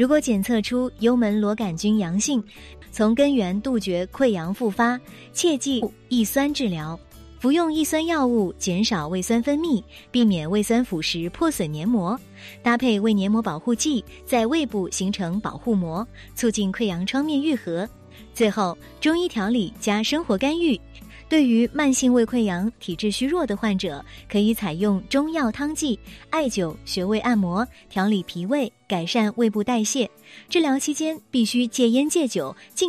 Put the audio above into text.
如果检测出幽门螺杆菌阳性，从根源杜绝溃疡复发，切忌抑酸治疗。服用抑酸药物减少胃酸分泌，避免胃酸腐蚀破损黏膜，搭配胃黏膜保护剂在胃部形成保护膜，促进溃疡创面愈合。最后，中医调理加生活干预。对于慢性胃溃疡、体质虚弱的患者，可以采用中药汤剂、艾灸、穴位按摩调理脾胃，改善胃部代谢。治疗期间必须戒烟戒酒，